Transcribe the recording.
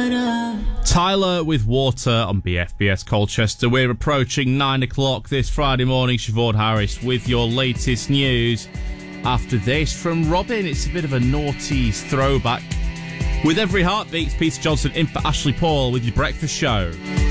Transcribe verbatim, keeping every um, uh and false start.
Tyler with Water on B F B S Colchester. We're approaching nine o'clock this Friday morning. Siobhan Harris with your latest news. After this, from Robin, it's a bit of a noughties throwback. With every heartbeat, Peter Johnson in for Ashley Paul with your breakfast show.